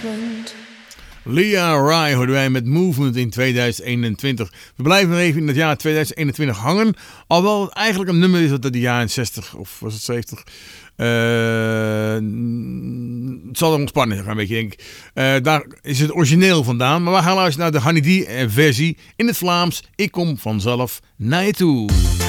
Lia Rai hoorden wij met Movement in 2021. We blijven nog even in het jaar 2021 hangen. Alhoewel het eigenlijk een nummer is uit de jaren 60 of was het 70. Het zal er ontspanning gaan, een beetje, denk ik. Daar is het origineel vandaan. Maar we gaan luisteren naar de Honey D versie in het Vlaams. Ik kom vanzelf naar je toe.